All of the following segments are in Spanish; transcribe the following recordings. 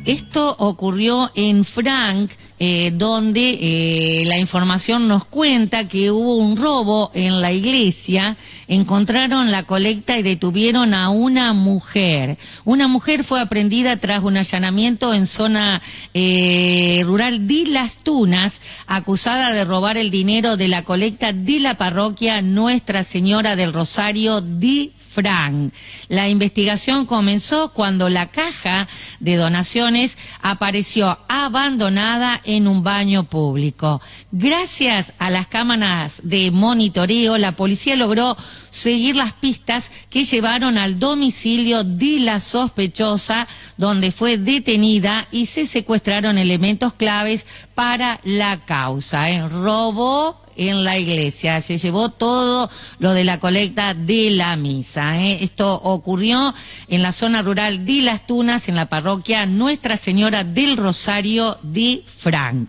Esto ocurrió en Frank, donde la información nos cuenta que hubo un robo en la iglesia, encontraron la colecta y detuvieron a una mujer. Una mujer fue aprehendida tras un allanamiento en zona rural de Las Tunas, acusada de robar el dinero de la colecta de la parroquia Nuestra Señora del Rosario de Frank. La investigación comenzó cuando la caja de donaciones apareció abandonada en un baño público. Gracias a las cámaras de monitoreo, la policía logró seguir las pistas que llevaron al domicilio de la sospechosa, donde fue detenida y se secuestraron elementos claves para la causa. Robo en la iglesia, se llevó todo lo de la colecta de la misa. Esto ocurrió en la zona rural de Las Tunas, en la parroquia Nuestra Señora del Rosario de Frank.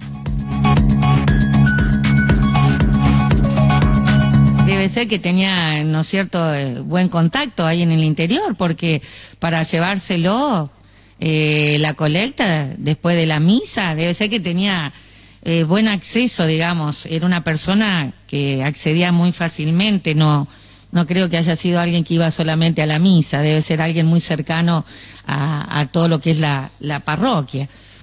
Debe ser que tenía, ¿no es cierto?, buen contacto ahí en el interior, porque para llevárselo la colecta después de la misa, debe ser que tenía buen acceso, digamos. Era una persona que accedía muy fácilmente, no creo que haya sido alguien que iba solamente a la misa, debe ser alguien muy cercano a todo lo que es la parroquia.